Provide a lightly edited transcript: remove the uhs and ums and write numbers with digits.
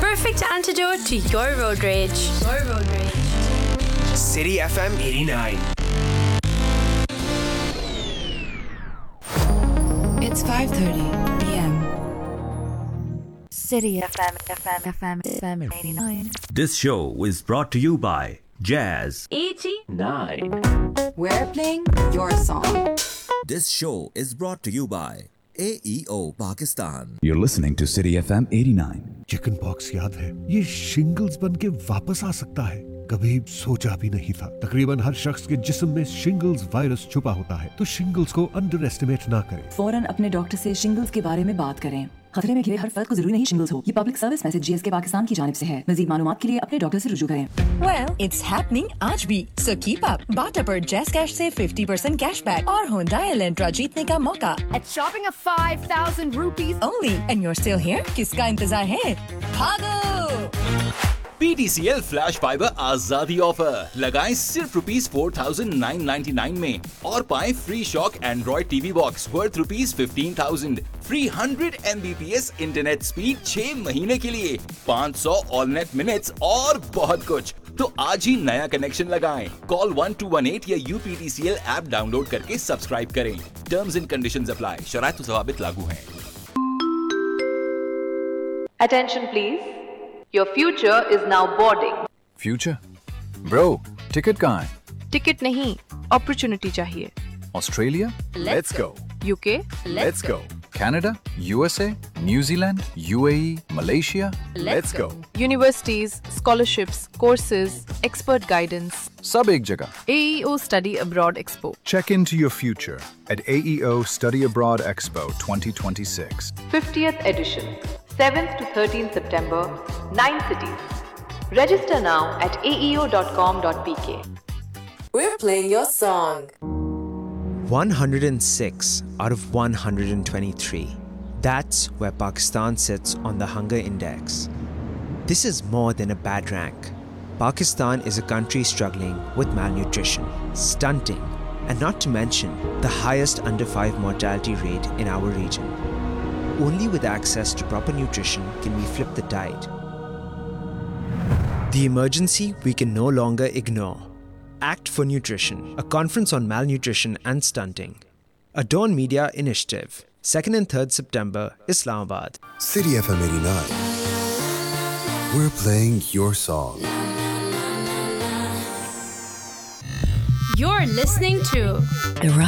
perfect antidote to your road rage. City FM 89. It's 5:30 p.m. City FM 89. This show is brought to you by Jazz 89. We're playing your song. This show is brought to you by AEO Pakistan. You're listening to City FM 89. Chicken pox याद है? ये shingles बन के वापस आ सकता है। कभी सोचा भी नहीं था। तकरीबन हर शख्स के जिस्म में शिंगल्स वायरस छुपा होता है, तो शिंगल्स को अंडर एस्टिमेट ना करें। फौरन अपने डॉक्टर से शिंगल्स के बारे में बात करें। खतरे में घिरे हर फर्द को जरूरी नहीं शिंगल्स हो। ये public service message GSK Pakistan की जानिब से है। मज़ीद मालूमात के लिए अपने डॉक्टर से रुजू करें। Well, it's happening आज भी, so keep up. बाटा पर जैज़ कैश से 50% कैशबैक और Hyundai Elantra जीतने का मौका। At shopping of 5,000 rupees only, and you're still here? किसका इंतजार है? भागो! PTCL फ्लैश फाइबर आजादी ऑफर लगाएं सिर्फ ₹4,999 में और पाएं free shock Android TV box worth ₹15,000, free 100 Mbps internet speed 6 महीने के लिए, 500 ऑल नेट मिनट्स और बहुत कुछ। तो आज ही नया कनेक्शन लगाएं। कॉल 1218 या UPTCL ऐप डाउनलोड करके सब्सक्राइब करें। Terms and conditions apply. शराइत व ज़वाबित लागू हैं। Attention please. Your future is now boarding. Future? Bro, ticket कहाँ है? टिकट नहीं, opportunity चाहिए। Australia? Let's go. UK? Let's go. Canada? USA? New Zealand? UAE? Malaysia? Let's go. Universities, scholarships, courses, expert guidance. सब एक जगह। AEO Study Abroad Expo. Check into your future at AEO Study Abroad Expo 2026. 50th edition. 7th to 13th September, 9 cities. Register now at aeo.com.pk. We're playing your song. 106 out of 123. That's where Pakistan sits on the hunger index. This is more than a bad rank. Pakistan is a country struggling with malnutrition, stunting, and not to mention the highest under 5 mortality rate in our region. Only with access to proper nutrition can we flip the tide. The emergency we can no longer ignore. Act for Nutrition, a conference on malnutrition and stunting. A Dawn Media initiative. 2nd and 3rd September, Islamabad. City FM 89. We're playing your song. You're listening to The